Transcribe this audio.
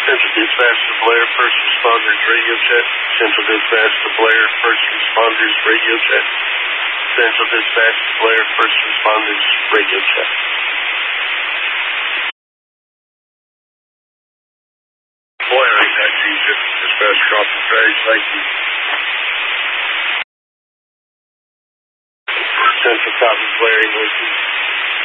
Central Dispatch to Blair, First Responders Radio Check. Central Dispatch to Blair, First Responders Radio Check. Central Dispatch to Blair, First Responders Radio Check. Blair, taxi, dispatch, copy, page, thank you. Central copy, Blair, English.